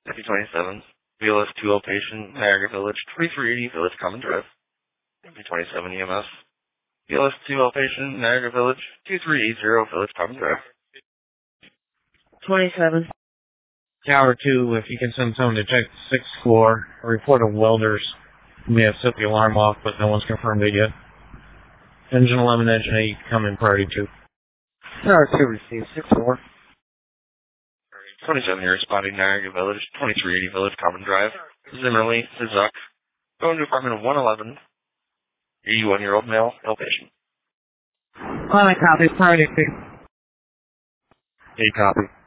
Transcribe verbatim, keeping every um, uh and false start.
fifty twenty-seven, B L S two L patient, Niagara Village, twenty-three eighty Village Common Drive. fifty twenty-seven E M S, B L S two L patient, Niagara Village, twenty-three eighty Village Common Drive. twenty-seven. Tower two, if you can send someone to check the sixth floor, a report of welders. We have set the alarm off, but no one's confirmed it yet. Engine eleven, engine eight, come in priority two. Tower two received, six four. twenty-seven, you're responding Niagara Village, twenty-three eighty Village Common Drive. Zimmerly, Zizuk, going to apartment of one eleven, eighty-one-year-old male, ill patient. Calling copy, priority two. A copy.